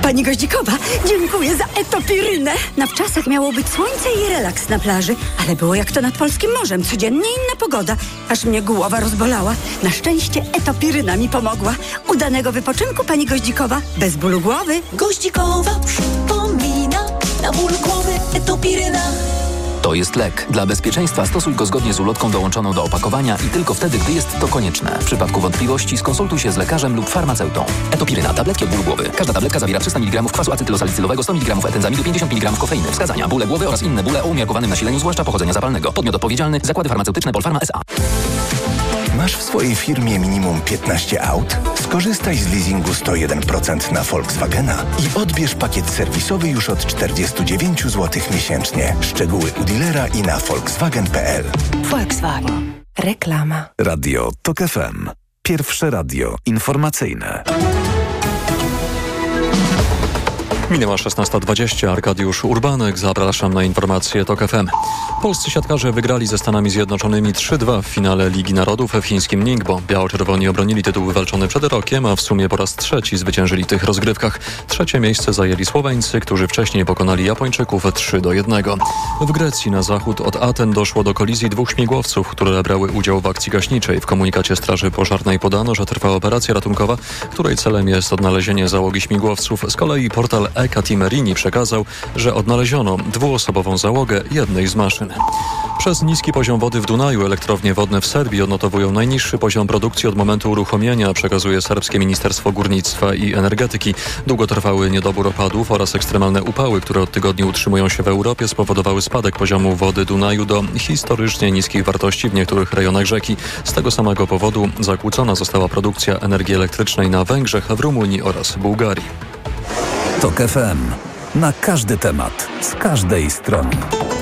Pani Goździkowa, dziękuję za etopirynę. Na wczasach miało być słońce i relaks na plaży, ale było jak to nad polskim morzem. Codziennie inna pogoda. Aż mnie głowa rozbolała. Na szczęście etopiryna mi pomogła. Udanego wypoczynku, pani Goździkowa. Bez bólu głowy. Goździkowa przypomina. Na ból głowy etopiryna. To jest lek. Dla bezpieczeństwa stosuj go zgodnie z ulotką dołączoną do opakowania i tylko wtedy, gdy jest to konieczne. W przypadku wątpliwości skonsultuj się z lekarzem lub farmaceutą. Etopiryna. Tabletki od bólu głowy. Każda tabletka zawiera 300 mg kwasu acetylosalicylowego, 100 mg etenzamidu, 50 mg kofeiny. Wskazania: bóle głowy oraz inne bóle o umiarkowanym nasileniu, zwłaszcza pochodzenia zapalnego. Podmiot odpowiedzialny: Zakłady Farmaceutyczne Polpharma S.A. Masz w swojej firmie minimum 15 aut? Skorzystaj z leasingu 101% na Volkswagena i odbierz pakiet serwisowy już od 49 zł miesięcznie. Szczegóły u dealera i na volkswagen.pl. Volkswagen. Reklama. Radio TOK FM. Pierwsze radio informacyjne. Minęła 16:20. Arkadiusz Urbanek. Zapraszam na informacje TOK FM. Polscy siatkarze wygrali ze Stanami Zjednoczonymi 3-2 w finale Ligi Narodów w chińskim Ningbo. Biało-czerwoni obronili tytuł wywalczony przed rokiem, a w sumie po raz trzeci zwyciężyli w tych rozgrywkach. Trzecie miejsce zajęli Słoweńcy, którzy wcześniej pokonali Japończyków 3-1. W Grecji na zachód od Aten doszło do kolizji dwóch śmigłowców, które brały udział w akcji gaśniczej. W komunikacie Straży Pożarnej podano, że trwa operacja ratunkowa, której celem jest odnalezienie załogi śmigłowców. Z kolei portal Ekatimerini przekazał, że odnaleziono dwuosobową załogę jednej z maszyn. Przez niski poziom wody w Dunaju elektrownie wodne w Serbii odnotowują najniższy poziom produkcji od momentu uruchomienia, przekazuje serbskie Ministerstwo Górnictwa i Energetyki. Długotrwały niedobór opadów oraz ekstremalne upały, które od tygodni utrzymują się w Europie, spowodowały spadek poziomu wody Dunaju do historycznie niskich wartości w niektórych rejonach rzeki. Z tego samego powodu zakłócona została produkcja energii elektrycznej na Węgrzech, w Rumunii oraz Bułgarii. TOK FM. Na każdy temat, z każdej strony.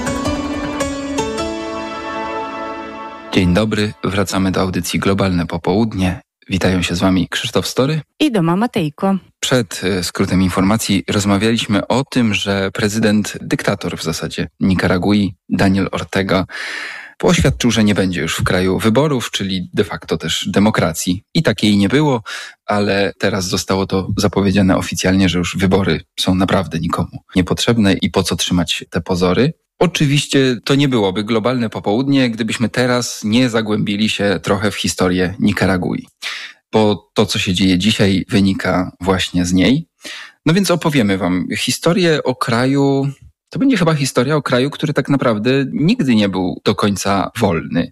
Dzień dobry, wracamy do audycji Globalne Popołudnie. Witają się z Wami Krzysztof Story i Doma Matejko. Przed skrótem informacji rozmawialiśmy o tym, że dyktator w zasadzie Nikaragui, Daniel Ortega, oświadczył, że nie będzie już w kraju wyborów, czyli de facto też demokracji. I takiej nie było, ale teraz zostało to zapowiedziane oficjalnie, że już wybory są naprawdę nikomu niepotrzebne i po co trzymać te pozory. Oczywiście to nie byłoby globalne popołudnie, gdybyśmy teraz nie zagłębili się trochę w historię Nikaragui. Bo to, co się dzieje dzisiaj, wynika właśnie z niej. No więc opowiemy Wam historię o kraju. To będzie chyba historia o kraju, który tak naprawdę nigdy nie był do końca wolny,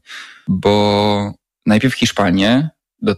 bo najpierw Hiszpanię do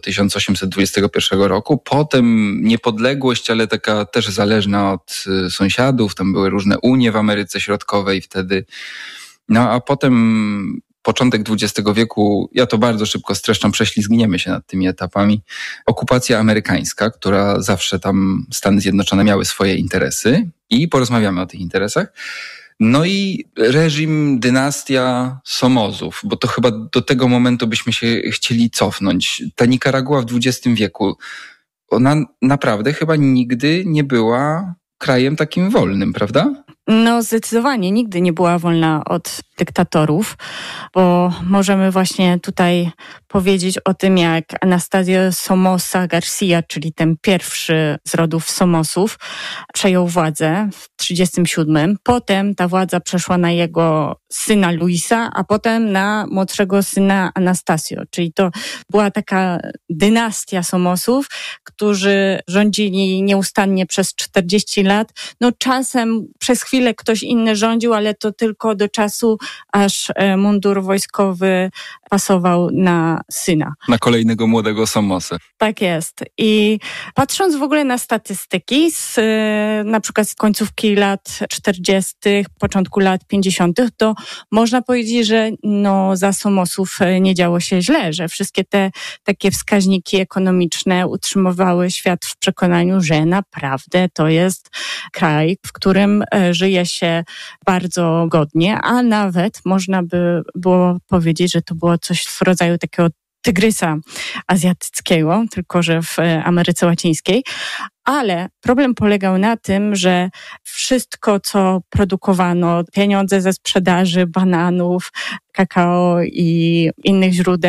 1821 roku, potem niepodległość, ale taka też zależna od sąsiadów, tam były różne unie w Ameryce Środkowej wtedy, no a potem początek XX wieku, ja to bardzo szybko streszczam, prześlizgniemy się nad tymi etapami. Okupacja amerykańska, która zawsze tam Stany Zjednoczone miały swoje interesy i porozmawiamy o tych interesach. No i reżim, dynastia Somozów, bo to chyba do tego momentu byśmy się chcieli cofnąć. Ta Nikaragua w XX wieku, ona naprawdę chyba nigdy nie była krajem takim wolnym, prawda? No zdecydowanie nigdy nie była wolna od dyktatorów, bo możemy właśnie tutaj powiedzieć o tym, jak Anastasio Somoza Garcia, czyli ten pierwszy z rodów Somosów, przejął władzę w 1937. Potem ta władza przeszła na jego syna Luisa, a potem na młodszego syna Anastasio, czyli to była taka dynastia Somosów, którzy rządzili nieustannie przez 40 lat. No czasem przez chwilę ktoś inny rządził, ale to tylko do czasu, aż mundur wojskowy pasował na syna. Na kolejnego młodego Somosę. Tak jest. I patrząc w ogóle na statystyki na przykład z końcówki lat 40., początku lat 50., to można powiedzieć, że za Somosów nie działo się źle, że wszystkie te takie wskaźniki ekonomiczne utrzymywały świat w przekonaniu, że naprawdę to jest kraj, w którym żyje się bardzo godnie, a nawet można by było powiedzieć, że to było coś w rodzaju takiego tygrysa azjatyckiego, tylko że w Ameryce Łacińskiej. Ale problem polegał na tym, że wszystko, co produkowano, pieniądze ze sprzedaży bananów, kakao i innych źródeł,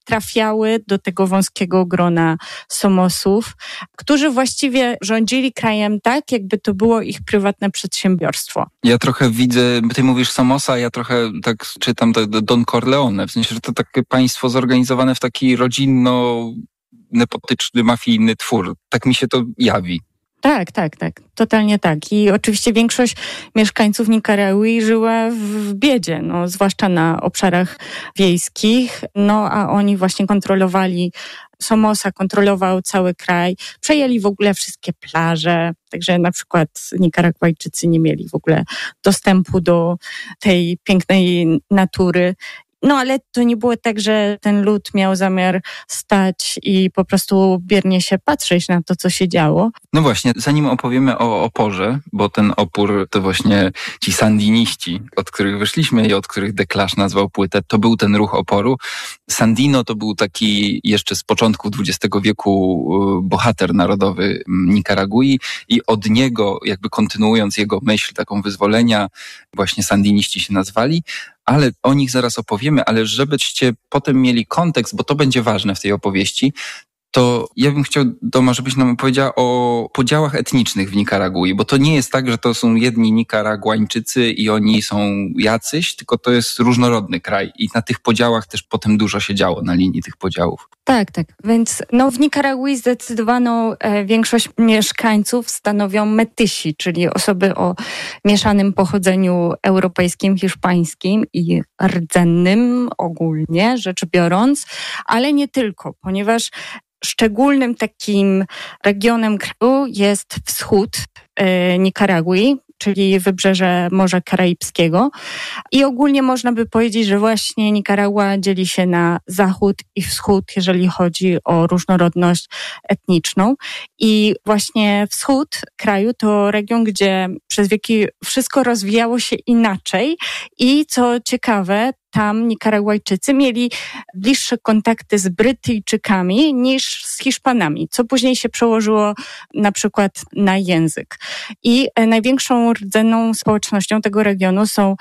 trafiały do tego wąskiego grona Somosów, którzy właściwie rządzili krajem tak, jakby to było ich prywatne przedsiębiorstwo. Ja trochę widzę, ty mówisz Somosa, ja trochę tak czytam Don Corleone, w sensie, że to takie państwo zorganizowane w taki rodzinno-nepotyczny, mafijny twór. Tak mi się to jawi. Tak. Totalnie tak. I oczywiście większość mieszkańców Nikaragui żyła w biedzie, zwłaszcza na obszarach wiejskich, a oni właśnie kontrolowali, Somoza kontrolował cały kraj, przejęli w ogóle wszystkie plaże, także na przykład Nikaragwajczycy nie mieli w ogóle dostępu do tej pięknej natury. Ale to nie było tak, że ten lud miał zamiar stać i po prostu biernie się patrzeć na to, co się działo. No właśnie, zanim opowiemy o oporze, bo ten opór to właśnie ci sandiniści, od których wyszliśmy i od których The Clash nazwał płytę, to był ten ruch oporu. Sandino to był taki jeszcze z początku XX wieku bohater narodowy Nikaragui i od niego, jakby kontynuując jego myśl taką wyzwolenia, właśnie sandiniści się nazwali. Ale o nich zaraz opowiemy, ale żebyście potem mieli kontekst, bo to będzie ważne w tej opowieści, to ja bym chciał, Doma, żebyś nam opowiedziała o podziałach etnicznych w Nikaragui, bo to nie jest tak, że to są jedni Nikaraguańczycy i oni są jacyś, tylko to jest różnorodny kraj i na tych podziałach też potem dużo się działo na linii tych podziałów. Tak. Więc w Nikaragui zdecydowaną większość mieszkańców stanowią metysi, czyli osoby o mieszanym pochodzeniu europejskim, hiszpańskim i rdzennym ogólnie rzecz biorąc, ale nie tylko, ponieważ szczególnym takim regionem kraju jest wschód Nikaragui, czyli wybrzeże Morza Karaibskiego. I ogólnie można by powiedzieć, że właśnie Nikaragua dzieli się na zachód i wschód, jeżeli chodzi o różnorodność etniczną. I właśnie wschód kraju to region, gdzie przez wieki wszystko rozwijało się inaczej i co ciekawe, tam Nikaragwajczycy mieli bliższe kontakty z Brytyjczykami niż z Hiszpanami, co później się przełożyło na przykład na język. I największą rdzenną społecznością tego regionu są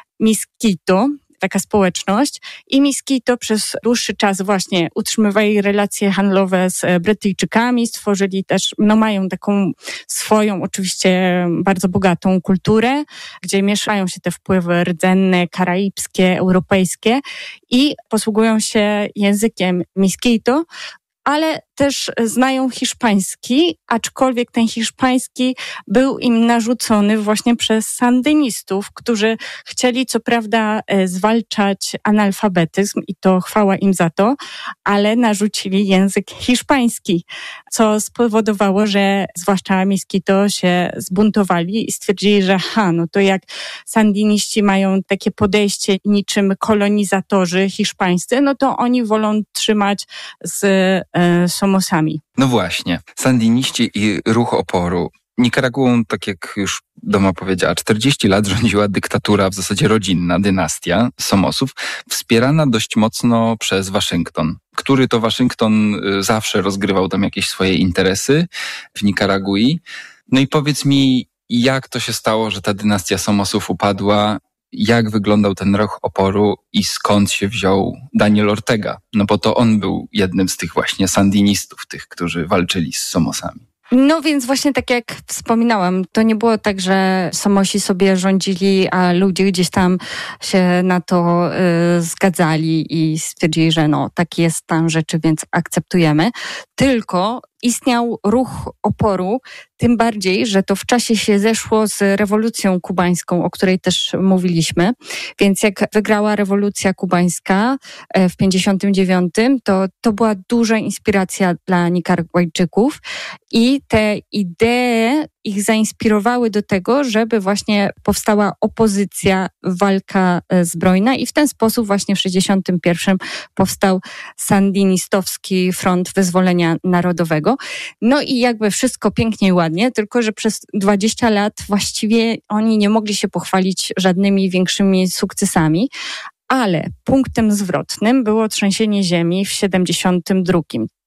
Miskito, taka społeczność, i Miskito przez dłuższy czas właśnie utrzymywali relacje handlowe z Brytyjczykami, stworzyli też, mają taką swoją oczywiście bardzo bogatą kulturę, gdzie mieszają się te wpływy rdzenne, karaibskie, europejskie i posługują się językiem Miskito, ale też znają hiszpański, aczkolwiek ten hiszpański był im narzucony właśnie przez sandynistów, którzy chcieli co prawda zwalczać analfabetyzm i to chwała im za to, ale narzucili język hiszpański, co spowodowało, że zwłaszcza Miskito się zbuntowali i stwierdzili, że to jak sandiniści mają takie podejście niczym kolonizatorzy hiszpańscy, to oni wolą trzymać z Somosami. No właśnie, sandiniści i ruch oporu. Nikaraguą, tak jak już Doma powiedziała, 40 lat rządziła dyktatura, w zasadzie rodzinna, dynastia Somosów, wspierana dość mocno przez Waszyngton, który to Waszyngton zawsze rozgrywał tam jakieś swoje interesy w Nikaragui. No i powiedz mi, jak to się stało, że ta dynastia Somosów upadła? Jak wyglądał ten ruch oporu i skąd się wziął Daniel Ortega? No bo to on był jednym z tych właśnie sandinistów, tych, którzy walczyli z Somosami. No więc właśnie tak jak wspominałam, to nie było tak, że Somosi sobie rządzili, a ludzie gdzieś tam się na to zgadzali i stwierdzili, że taki jest stan rzeczy, więc akceptujemy. Tylko istniał ruch oporu, tym bardziej, że to w czasie się zeszło z rewolucją kubańską, o której też mówiliśmy. Więc jak wygrała rewolucja kubańska w 1959, to była duża inspiracja dla Nikaragwajczyków i te idee ich zainspirowały do tego, żeby właśnie powstała opozycja, walka zbrojna i w ten sposób właśnie w 1961 powstał Sandinistowski Front Wyzwolenia Narodowego. No i jakby wszystko pięknie i ładnie, tylko że przez 20 lat właściwie oni nie mogli się pochwalić żadnymi większymi sukcesami, ale punktem zwrotnym było trzęsienie ziemi w 1972.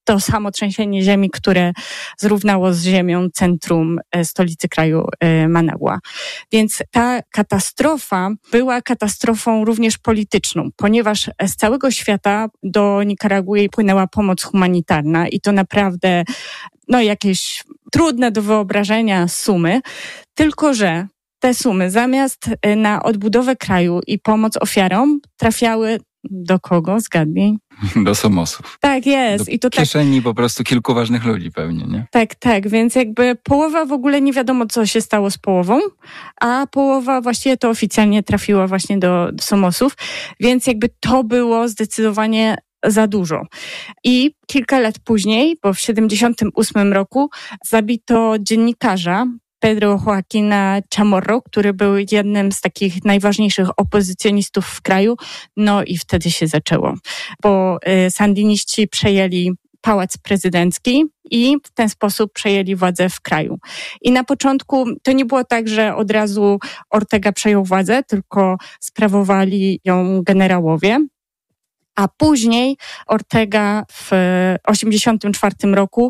to samo trzęsienie ziemi, które zrównało z ziemią centrum stolicy kraju Managua. Więc ta katastrofa była katastrofą również polityczną, ponieważ z całego świata do Nikaragui płynęła pomoc humanitarna i to naprawdę jakieś trudne do wyobrażenia sumy, tylko że te sumy zamiast na odbudowę kraju i pomoc ofiarom trafiały do kogo? Zgadnij. Do Somosów. Tak jest. Do kieszeni po prostu kilku ważnych ludzi pewnie, nie? Tak. Więc jakby połowa w ogóle nie wiadomo, co się stało z połową, a połowa właściwie to oficjalnie trafiła właśnie do Somosów, więc jakby to było zdecydowanie za dużo. I kilka lat później, bo w 1978 roku zabito dziennikarza Pedro Joaquina Chamorro, który był jednym z takich najważniejszych opozycjonistów w kraju. No i wtedy się zaczęło, bo sandiniści przejęli pałac prezydencki i w ten sposób przejęli władzę w kraju. I na początku to nie było tak, że od razu Ortega przejął władzę, tylko sprawowali ją generałowie. A później Ortega w 1984 roku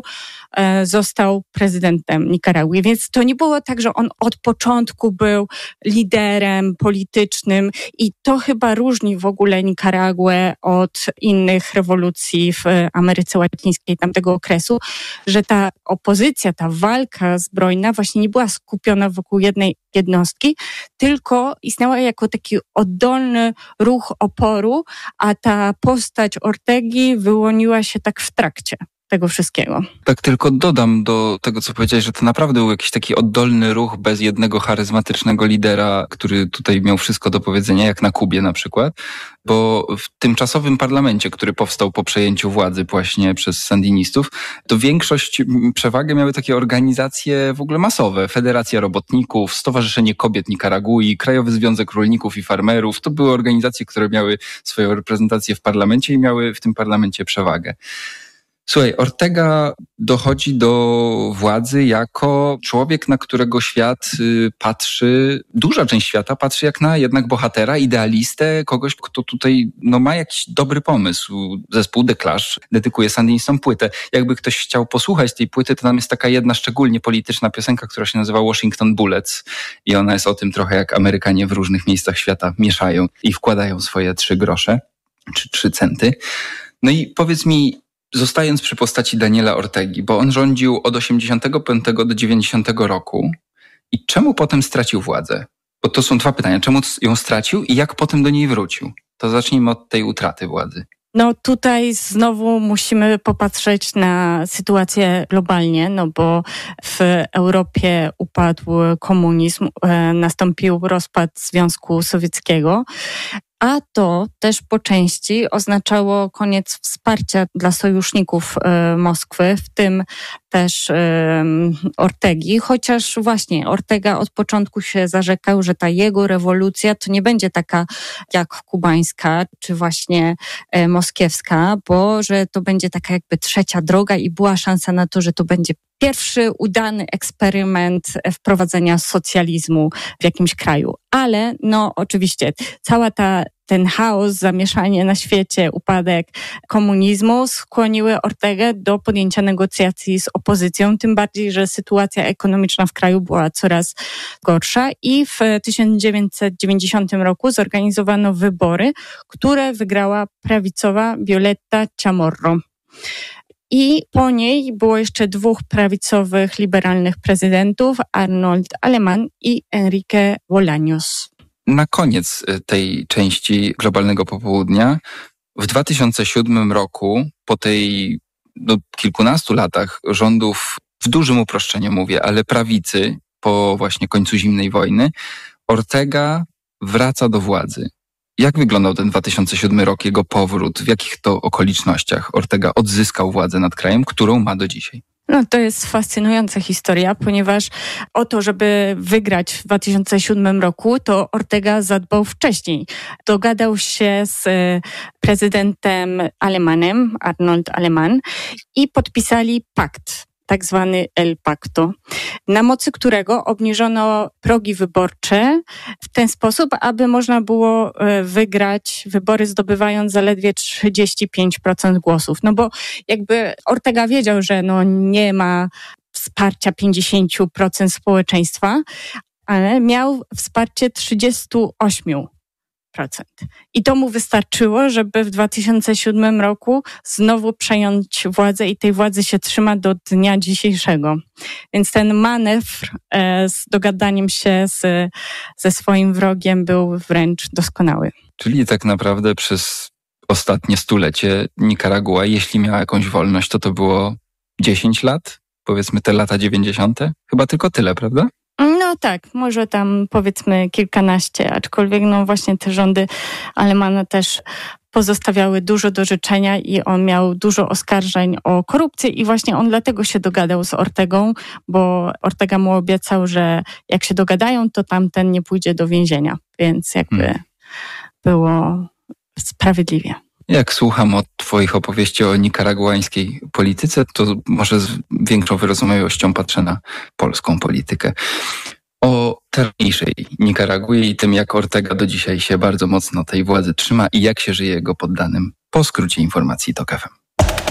został prezydentem Nikaragui. Więc to nie było tak, że on od początku był liderem politycznym i to chyba różni w ogóle Nikaraguę od innych rewolucji w Ameryce Łacińskiej tamtego okresu, że ta opozycja, ta walka zbrojna właśnie nie była skupiona wokół jednej jednostki, tylko istniała jako taki oddolny ruch oporu, a ta postać Ortegi wyłoniła się tak w trakcie tego wszystkiego. Tak, tylko dodam do tego, co powiedziałeś, że to naprawdę był jakiś taki oddolny ruch bez jednego charyzmatycznego lidera, który tutaj miał wszystko do powiedzenia, jak na Kubie na przykład, bo w tymczasowym parlamencie, który powstał po przejęciu władzy właśnie przez sandinistów, to przewagę miały takie organizacje w ogóle masowe. Federacja Robotników, Stowarzyszenie Kobiet Nikaragui, Krajowy Związek Rolników i Farmerów. To były organizacje, które miały swoją reprezentację w parlamencie i miały w tym parlamencie przewagę. Słuchaj, Ortega dochodzi do władzy jako człowiek, na którego świat patrzy, duża część świata patrzy jak na jednak bohatera, idealistę, kogoś, kto tutaj ma jakiś dobry pomysł. Zespół The Clash dedykuje sandinistom płytę. Jakby ktoś chciał posłuchać tej płyty, to tam jest taka jedna szczególnie polityczna piosenka, która się nazywa Washington Bullets i ona jest o tym trochę, jak Amerykanie w różnych miejscach świata mieszają i wkładają swoje 3 grosze czy 3 centy. No i powiedz mi, zostając przy postaci Daniela Ortegi, bo on rządził od 85 do 90 roku i czemu potem stracił władzę? Bo to są 2 pytania. Czemu ją stracił i jak potem do niej wrócił? To zacznijmy od tej utraty władzy. No tutaj znowu musimy popatrzeć na sytuację globalnie, bo w Europie upadł komunizm, nastąpił rozpad Związku Sowieckiego, a to też po części oznaczało koniec wsparcia dla sojuszników Moskwy, w tym też Ortegi, chociaż właśnie Ortega od początku się zarzekał, że ta jego rewolucja to nie będzie taka jak kubańska, czy właśnie moskiewska, bo że to będzie taka jakby trzecia droga i była szansa na to, że to będzie pierwszy udany eksperyment wprowadzenia socjalizmu w jakimś kraju. Ale oczywiście cała ten chaos, zamieszanie na świecie, upadek komunizmu skłoniły Ortegę do podjęcia negocjacji z opozycją, tym bardziej, że sytuacja ekonomiczna w kraju była coraz gorsza i w 1990 roku zorganizowano wybory, które wygrała prawicowa Violeta Chamorro. I po niej było jeszcze 2 prawicowych, liberalnych prezydentów, Arnold Alemán i Enrique Bolaños. Na koniec tej części globalnego popołudnia, w 2007 roku, po tej kilkunastu latach rządów, w dużym uproszczeniu mówię, ale prawicy, po właśnie końcu zimnej wojny, Ortega wraca do władzy. Jak wyglądał ten 2007 rok, jego powrót? W jakich to okolicznościach Ortega odzyskał władzę nad krajem, którą ma do dzisiaj? To jest fascynująca historia, ponieważ o to, żeby wygrać w 2007 roku, to Ortega zadbał wcześniej. Dogadał się z prezydentem Alemanem, Arnold Alemán, i podpisali pakt. tak zwany El Pacto, na mocy którego obniżono progi wyborcze w ten sposób, aby można było wygrać wybory zdobywając zaledwie 35% głosów. No bo jakby Ortega wiedział, że nie ma wsparcia 50% społeczeństwa, ale miał wsparcie 38%. I to mu wystarczyło, żeby w 2007 roku znowu przejąć władzę i tej władzy się trzyma do dnia dzisiejszego. Więc ten manewr z dogadaniem się ze swoim wrogiem był wręcz doskonały. Czyli tak naprawdę przez ostatnie stulecie Nikaragua, jeśli miała jakąś wolność, to było 10 lat? Powiedzmy te lata 90? Chyba tylko tyle, prawda? No tak, może tam powiedzmy kilkanaście, aczkolwiek właśnie te rządy Alemana też pozostawiały dużo do życzenia i on miał dużo oskarżeń o korupcję i właśnie on dlatego się dogadał z Ortegą, bo Ortega mu obiecał, że jak się dogadają, to tamten nie pójdzie do więzienia, więc jakby było sprawiedliwie. Jak słucham od twoich opowieści o nikaraguańskiej polityce, to może z większą wyrozumiałością patrzę na polską politykę. O teraźniejszej Nikaragui i tym, jak Ortega do dzisiaj się bardzo mocno tej władzy trzyma i jak się żyje jego poddanym. Po skrócie informacji TOK FM.